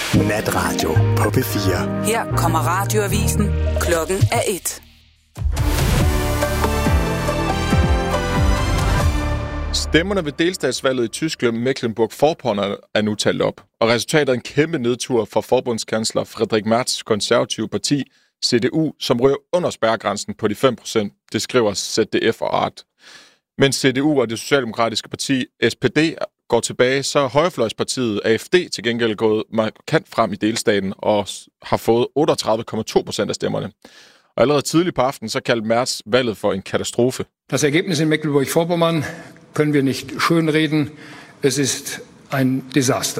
Natradio på P4. Her kommer radioavisen. Klokken er 1. Stemmerne ved delstatsvalget i Tyskland Mecklenburg-Vorpommern er nu talt op, og resultatet er en kæmpe nedtur for forbundskansler Friedrich Merz' konservative parti, CDU, som ryger under spærregrænsen på de 5%, det skriver ZDF og Art. Mens CDU og det socialdemokratiske parti SPD går tilbage, så er højrefløjspartiet AfD til gengæld gået markant frem i delstaten og har fået 38,2% af stemmerne. Og allerede tidligt på aftenen, så kaldte Merz valget for en katastrofe. Das Ergebnis in Mecklenburg-Vorpommern können wir nicht schönreden. Es ist ein Desaster.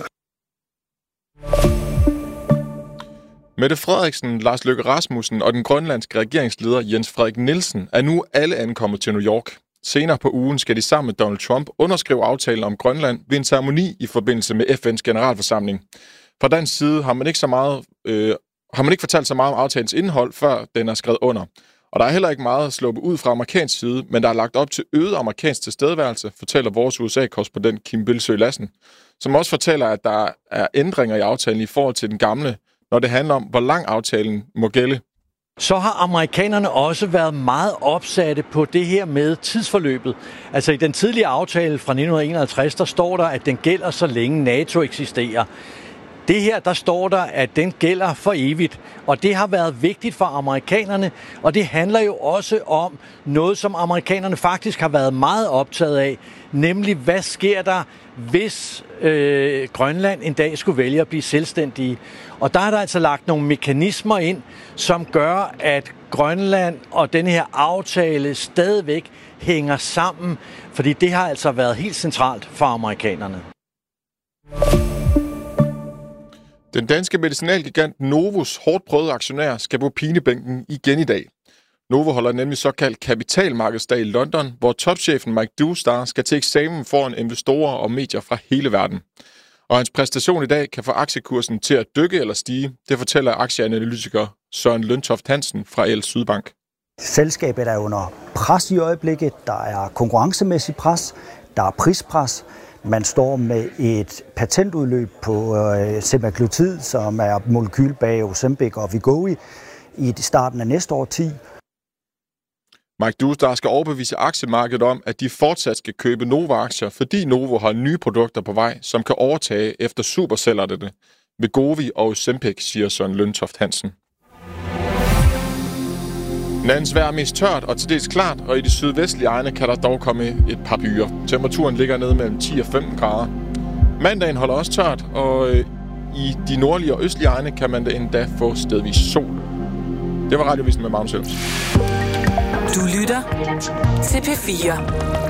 Mette Frederiksen, Lars Løkke Rasmussen og den grønlandske regeringsleder Jens Frederik Nielsen er nu alle ankommet til New York. Senere på ugen skal de sammen med Donald Trump underskrive aftalen om Grønland ved en ceremoni i forbindelse med FN's generalforsamling. Fra dansk side har man ikke fortalt så meget om aftalens indhold, før den er skrevet under. Og der er heller ikke meget sluppet ud fra amerikansk side, men der er lagt op til øget amerikansk tilstedeværelse, fortæller vores USA-korrespondent Kim Bilsøe Lassen, som også fortæller, at der er ændringer i aftalen i forhold til den gamle, når det handler om, hvor lang aftalen må gælde. Så har amerikanerne også været meget opsatte på det her med tidsforløbet. Altså i den tidlige aftale fra 1951, der står der, at den gælder så længe NATO eksisterer. Det her, der står der, at den gælder for evigt, og det har været vigtigt for amerikanerne, og det handler jo også om noget, som amerikanerne faktisk har været meget optaget af, nemlig hvad sker der, hvis Grønland en dag skulle vælge at blive selvstændige. Og der er der altså lagt nogle mekanismer ind, som gør, at Grønland og denne her aftale stadigvæk hænger sammen, fordi det har altså været helt centralt for amerikanerne. Den danske medicinalgigant Novos hårdt prøvede aktionær skal på pinebænken igen i dag. Novo holder nemlig såkaldt kapitalmarkedsdag i London, hvor topchefen Mike Dewstar skal til eksamen foran investorer og medier fra hele verden. Og hans præstation i dag kan få aktiekursen til at dykke eller stige. Det fortæller aktieanalytiker Søren Løntoft Hansen fra El Sydbank. Selskabet er under pres i øjeblikket. Der er konkurrencemæssig pres. Der er prispres. Man står med et patentudløb på semaglutid, som er molekyl bag Ozempic og Wegovy i starten af næste årti. Mike Dewstar skal overbevise aktiemarkedet om, at de fortsat skal købe Novo-aktier, fordi Novo har nye produkter på vej, som kan overtage efter supercellerne Wegovy og Ozempic, siger Søren Løntoft Hansen. Nattens vejr er mest tørt og til dels klart, og i de sydvestlige egne kan der dog komme et par byer. Temperaturen ligger nede mellem 10 og 15 grader. Mandagen holder også tørt, og i de nordlige og østlige egne kan man da endda få stedvis sol. Det var Radiovisen med Magnus Elms. Du lytter til P4.